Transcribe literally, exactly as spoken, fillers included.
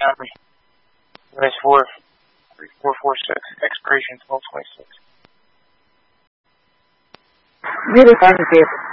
Army. U S four, three four four six, expiration twelve twenty-six. Really fast and safe.